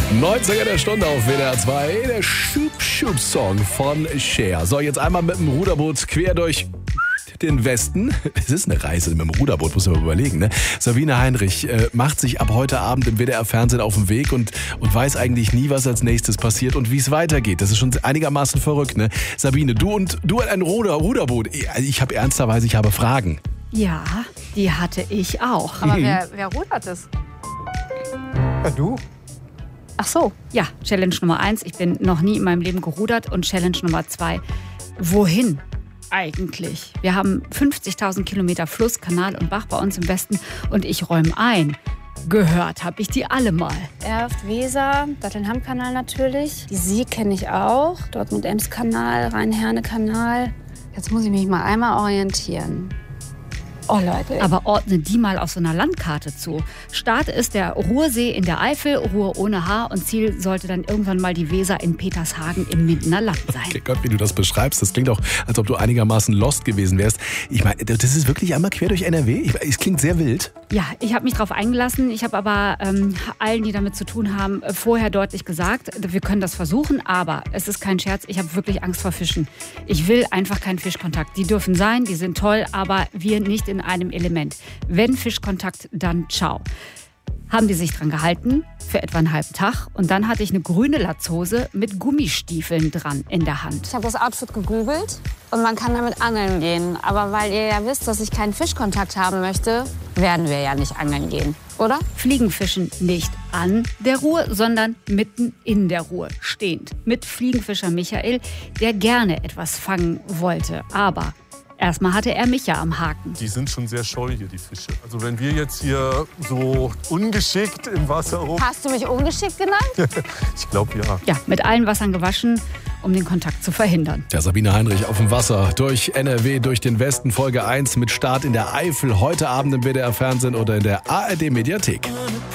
19 der Stunde auf WDR 2, der Schub-Schub-Song von Cher. So, jetzt einmal mit dem Ruderboot quer durch den Westen. Es ist eine Reise mit dem Ruderboot, muss man mal überlegen, ne? Sabine Heinrich macht sich ab heute Abend im WDR-Fernsehen auf den Weg und weiß eigentlich nie, was als nächstes passiert und wie es weitergeht. Das ist schon einigermaßen verrückt, ne? Sabine, du ein Ruderboot. Ich habe Fragen. Ja, die hatte ich auch. Aber wer rudert es? Ja, du? Ach so, ja, Challenge Nummer 1, ich bin noch nie in meinem Leben gerudert. Und Challenge Nummer 2, wohin eigentlich? Wir haben 50.000 Kilometer Fluss, Kanal und Bach bei uns im Westen und ich räume ein. Gehört habe ich die alle mal. Erft, Weser, Datteln-Hamm-Kanal natürlich. Die Sieg kenne ich auch. Dortmund-Ems-Kanal, Rhein-Herne-Kanal. Jetzt muss ich mich mal einmal orientieren. Oh Leute. Aber ordne die mal auf so einer Landkarte zu. Start ist der Ruhrsee in der Eifel, Ruhr ohne H und Ziel sollte dann irgendwann mal die Weser in Petershagen im Mindener Land sein. Okay, Gott, wie du das beschreibst, das klingt auch, als ob du einigermaßen lost gewesen wärst. Ich meine, das ist wirklich einmal quer durch NRW? Es klingt sehr wild. Ja, ich habe mich drauf eingelassen. Ich habe aber allen, die damit zu tun haben, vorher deutlich gesagt, wir können das versuchen, aber es ist kein Scherz, ich habe wirklich Angst vor Fischen. Ich will einfach keinen Fischkontakt. Die dürfen sein, die sind toll, aber wir nicht in einem Element. Wenn Fischkontakt, dann ciao. Haben die sich dran gehalten für etwa einen halben Tag und dann hatte ich eine grüne Latzhose mit Gummistiefeln dran in der Hand. Ich habe das Outfit gegoogelt und man kann damit angeln gehen. Aber weil ihr ja wisst, dass ich keinen Fischkontakt haben möchte, werden wir ja nicht angeln gehen, oder? Fliegenfischen nicht an der Ruhr, sondern mitten in der Ruhr, stehend. Mit Fliegenfischer Michael, der gerne etwas fangen wollte, aber erstmal hatte er mich ja am Haken. Die sind schon sehr scheu hier, die Fische. Also wenn wir jetzt hier so ungeschickt im Wasser rum... Hast du mich ungeschickt genannt? Ich glaube, ja. Ja, mit allen Wassern gewaschen, um den Kontakt zu verhindern. Der Sabine Heinrich auf dem Wasser durch NRW, durch den Westen, Folge 1 mit Start in der Eifel. Heute Abend im WDR Fernsehen oder in der ARD Mediathek.